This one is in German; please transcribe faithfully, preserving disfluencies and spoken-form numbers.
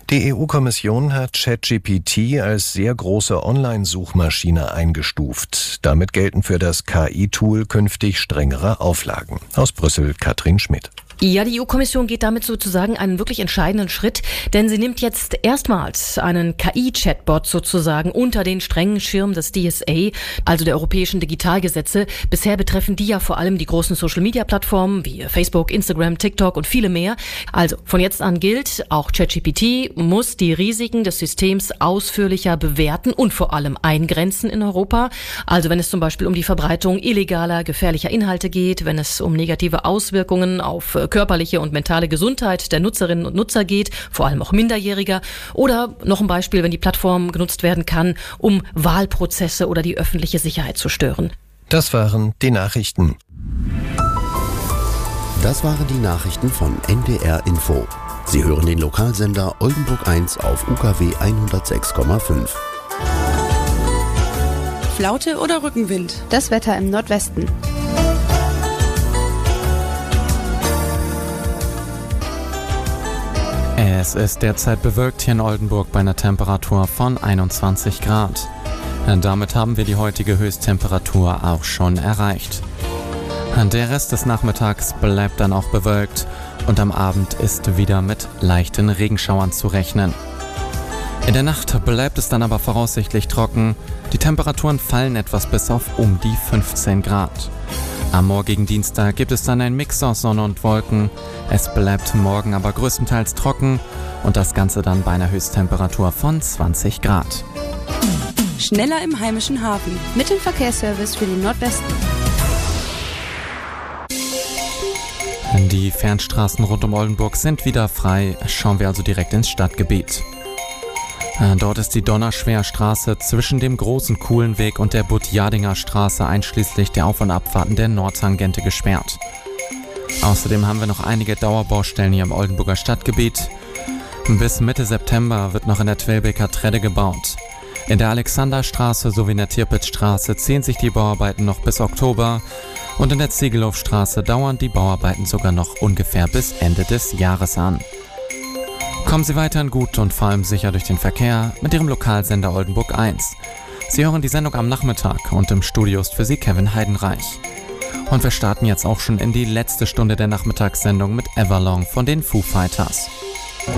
Die E U-Kommission hat ChatGPT als sehr große Online-Suchmaschine eingestuft. Damit gelten für das K I-Tool künftig strengere Auflagen. Aus Brüssel Katrin Schmidt. Ja, die E U-Kommission geht damit sozusagen einen wirklich entscheidenden Schritt, denn sie nimmt jetzt erstmals einen K I-Chatbot sozusagen unter den strengen Schirm des D S A, also der europäischen Digitalgesetze. Bisher betreffen die ja vor allem die großen Social-Media-Plattformen wie Facebook, Instagram, TikTok und viele mehr. Also von jetzt an gilt, auch ChatGPT muss die Risiken des Systems ausführlicher bewerten und vor allem eingrenzen in Europa. Also wenn es zum Beispiel um die Verbreitung illegaler, gefährlicher Inhalte geht, wenn es um negative Auswirkungen auf körperliche und mentale Gesundheit der Nutzerinnen und Nutzer geht, vor allem auch Minderjähriger. Oder noch ein Beispiel, wenn die Plattform genutzt werden kann, um Wahlprozesse oder die öffentliche Sicherheit zu stören. Das waren die Nachrichten. Das waren die Nachrichten von N D R Info. Sie hören den Lokalsender Oldenburg eins auf U K W hundertsechs Komma fünf. Flaute oder Rückenwind? Das Wetter im Nordwesten. Es ist derzeit bewölkt hier in Oldenburg bei einer Temperatur von einundzwanzig Grad. Damit haben wir die heutige Höchsttemperatur auch schon erreicht. Der Rest des Nachmittags bleibt dann auch bewölkt und am Abend ist wieder mit leichten Regenschauern zu rechnen. In der Nacht bleibt es dann aber voraussichtlich trocken. Die Temperaturen fallen etwas bis auf um die fünfzehn Grad. Am morgigen Dienstag gibt es dann einen Mix aus Sonne und Wolken. Es bleibt morgen aber größtenteils trocken und das Ganze dann bei einer Höchsttemperatur von zwanzig Grad. Schneller im heimischen Hafen. Mit dem Verkehrsservice für den Nordwesten. Die Fernstraßen rund um Oldenburg sind wieder frei. Schauen wir also direkt ins Stadtgebiet. Dort ist die Donnerschwerstraße zwischen dem Großen Kuhlenweg und der Butt-Jardinger Straße einschließlich der Auf- und Abfahrten der Nordtangente gesperrt. Außerdem haben wir noch einige Dauerbaustellen hier im Oldenburger Stadtgebiet. Bis Mitte September wird noch in der Twelbeker Tredde gebaut. In der Alexanderstraße sowie in der Tirpitzstraße ziehen sich die Bauarbeiten noch bis Oktober und in der Ziegelhofstraße dauern die Bauarbeiten sogar noch ungefähr bis Ende des Jahres an. Kommen Sie weiterhin gut und vor allem sicher durch den Verkehr mit Ihrem Lokalsender Oldenburg eins. Sie hören die Sendung am Nachmittag und im Studio ist für Sie Kevin Heidenreich. Und wir starten jetzt auch schon in die letzte Stunde der Nachmittagssendung mit Everlong von den Foo Fighters.